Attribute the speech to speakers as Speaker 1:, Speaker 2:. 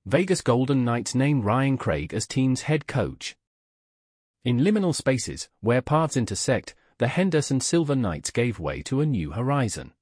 Speaker 1: Vegas Golden Knights name Ryan Craig as team's head coach. In liminal spaces, where paths intersect, the Henderson Silver Knights gave way to a new horizon.